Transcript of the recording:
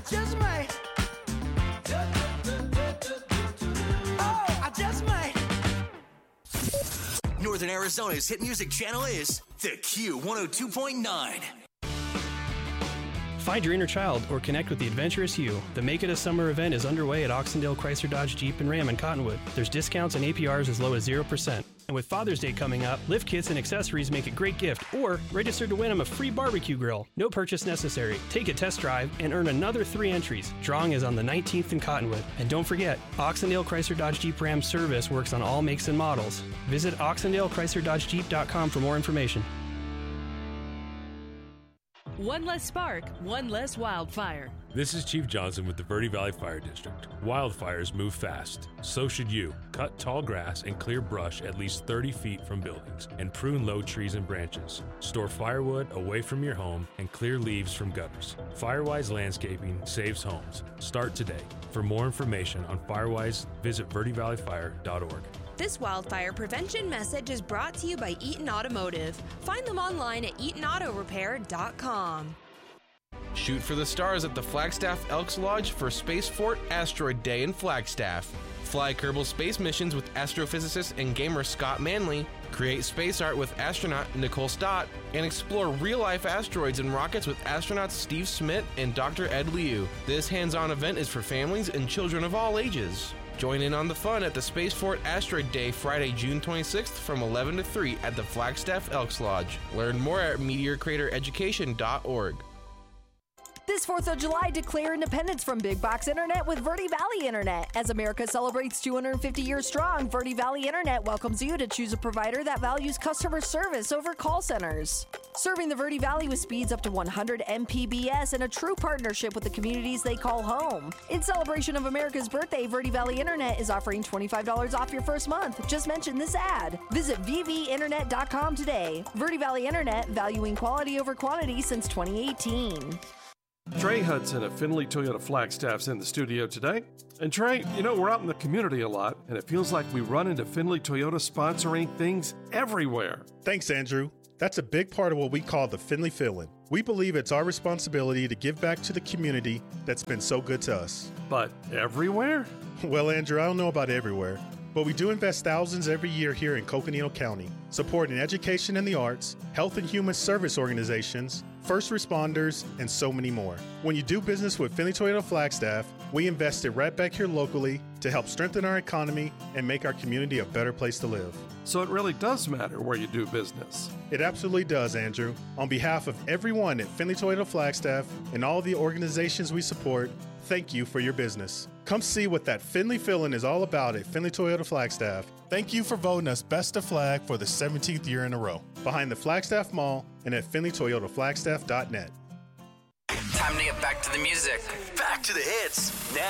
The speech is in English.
just might. Oh, I just might. Northern Arizona's hit music channel is the Q102.9. Find your inner child or connect with the adventurous you. The Make It a Summer event is underway at Oxendale Chrysler Dodge Jeep and Ram in Cottonwood. There's discounts and APRs as low as 0%. And with Father's Day coming up, lift kits and accessories make a great gift, or register to win them a free barbecue grill. No purchase necessary. Take a test drive and earn another 3 entries. Drawing is on the 19th in Cottonwood. And don't forget, Oxendale Chrysler Dodge Jeep Ram service works on all makes and models. Visit OxendaleChryslerDodgeJeep.com for more information. One less spark, one less wildfire. This is Chief Johnson with the Verde Valley Fire District. Wildfires move fast. So should you. Cut tall grass and clear brush at least 30 feet from buildings and prune low trees and branches. Store firewood away from your home and clear leaves from gutters. Firewise Landscaping saves homes. Start today. For more information on Firewise, visit verdevalleyfire.org. This wildfire prevention message is brought to you by Eaton Automotive. Find them online at EatonAutoRepair.com. Shoot for the stars at the Flagstaff Elks Lodge for Space Fort Asteroid Day in Flagstaff. Fly Kerbal Space missions with astrophysicist and gamer Scott Manley, create space art with astronaut Nicole Stott, and explore real-life asteroids and rockets with astronauts Steve Smith and Dr. Ed Liu. This hands-on event is for families and children of all ages. Join in on the fun at the Space Fort Asteroid Day Friday, June 26th from 11 to 3 at the Flagstaff Elks Lodge. Learn more at meteorcratereducation.org. This 4th of July, declare independence from Big Box Internet with Verde Valley Internet. As America celebrates 250 years strong, Verde Valley Internet welcomes you to choose a provider that values customer service over call centers. Serving the Verde Valley with speeds up to 100 Mbps and a true partnership with the communities they call home. In celebration of America's birthday, Verde Valley Internet is offering $25 off your first month. Just mention this ad. Visit vvinternet.com today. Verde Valley Internet, valuing quality over quantity since 2018. Trey Hudson of Findlay Toyota Flagstaff's in the studio today. And Trey, you know, we're out in the community a lot, and it feels like we run into Findlay Toyota sponsoring things everywhere. Thanks, Andrew. That's a big part of what we call the Findlay Feeling. We believe it's our responsibility to give back to the community that's been so good to us. But everywhere? Well, Andrew, I don't know about everywhere, but we do invest thousands every year here in Coconino County, supporting education and the arts, health and human service organizations, first responders, and so many more. When you do business with Findlay Toyota Flagstaff, we invested right back here locally to help strengthen our economy and make our community a better place to live. So it really does matter where you do business. It absolutely does, Andrew. On behalf of everyone at Findlay Toyota Flagstaff and all the organizations we support, thank you for your business. Come see what that Findlay Feeling is all about at Findlay Toyota Flagstaff. Thank you for voting us Best of Flag for the 17th year in a row. Behind the Flagstaff Mall and at FindlayToyotaFlagstaff.net. Time to get back to the music. Back to the hits. Now,